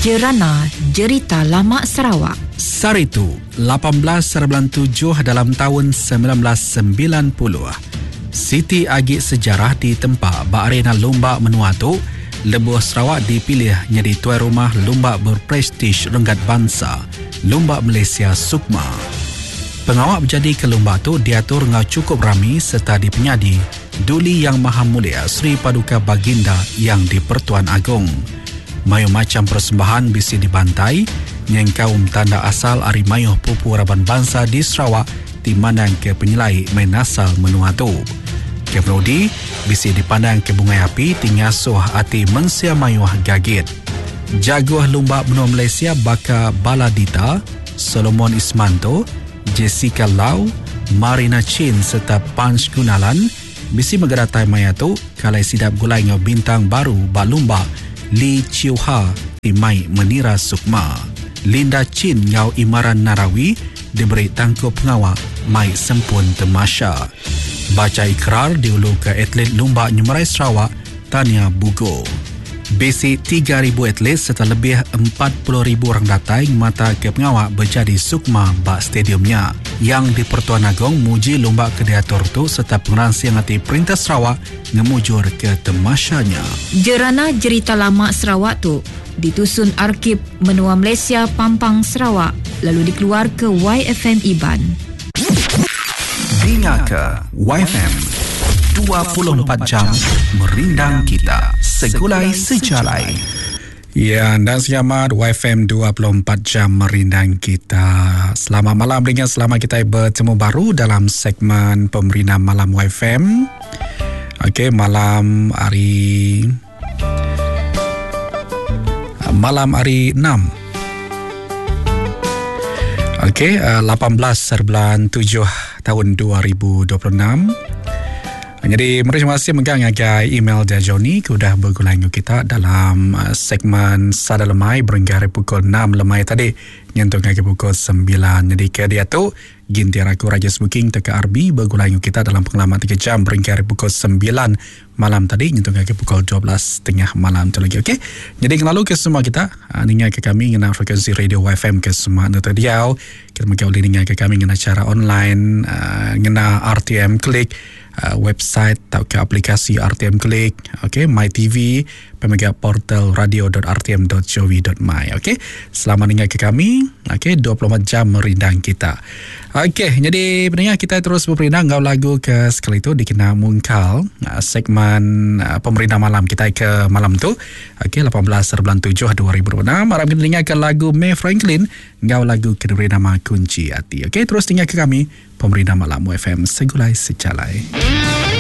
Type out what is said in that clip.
Jerana Jerita Lama Sarawak. Saritu 18/7 dalam tahun 1990. Siti Agik sejarah di tempat arena lomba menua tu, Lebuh Sarawak dipilih jadi tuan rumah lomba berprestij renggat bangsa, Lomba Malaysia Sukma. Pengawak berjadi ke lomba tu diatur ngau cukup rami serta dipenyadi Duli Yang Maha Mulia Sri Paduka Baginda yang di-Pertuan Agong. Mayu macam persembahan bisi dibantai yang kaum tanda asal Ari Mayuh Pupu Raban Bangsa di Sarawak dimandang ke penyelai main asal menua tu. Ke Brody bisi dipandang ke bungai api tingasuh ati mensia mayuh gagit. Jaguh lomba benua Malaysia Baka Baladita, Solomon Ismanto, Jessica Lau, Marina Chin serta Punch Gunalan bisi megeratai maya tu kalai sidap gulai ngau bintang baru balumba Lee Chiu Ha timai menira Sukma. Linda Chin ngau Imaran Narawi diberi tangkup pengawak mai sempun temasya. Baca ikrar diulu ke atlet lomba nyumerai Sarawak Tania Bugo. Basic 3,000 atlet serta lebih 40,000 orang datai mata ke pengawak berjadi Sukma bak stadiumnya. Yang di-Pertuan Agong muji lomba kediator tu serta pengeransi yang hati Perintah Sarawak ngemujur ke temasyanya. Jerana Jerita Lama Sarawak tu ditusun Arkib Menua Malaysia Pampang Sarawak lalu dikeluar ke YFM Iban. Dengar ke YFM 24 jam merindang kita segulai sejalai. Ya, dan selamat YFM 24 jam merindang kita. Selamat malam dengan selamat kita bertemu baru dalam segmen Pemerintah Malam YFM. Okey, malam hari 6. Okey, 18/7 tahun 2026. Jadi, terima kasih megang agai email dia Johnny sudah bergulai dengan kita dalam segmen Sada Lemai berhingga pukul 6 lemai tadi nyentuh ke pukul 9. Jadi ke dia tu gintiar aku Raja Smoking teka RB bergulai dengan kita dalam pengalaman 3 jam berhingga pukul 9 malam tadi nyentuh ke pukul 12 malam tu lagi. Okey. Jadi lalu ke semua kita dengar ke kami dengan frekuensi radio YFM ke semua nota diau. Kita mungkin boleh dengar ke kami dengan cara online dengan RTM Klik. Website atau ke aplikasi RTM Klik, okay, My TV, pemegang portal radio.rtm.gov.my. Okay, selamat dengar ke kami. Okay, 24 jam merindang kita. Okay, jadi pendengar kita terus berperindang ngau lagu ke sekali itu dikena mungkal segmen Pemerintah Malam kita ke malam tu. Okay, 18/7/2026. Harap kita dengarkan lagu May Franklin ngau lagu kedua nama Kunci Hati. Okay, terus dengar ke kami Pemerintah Malam YFM segulai secalai.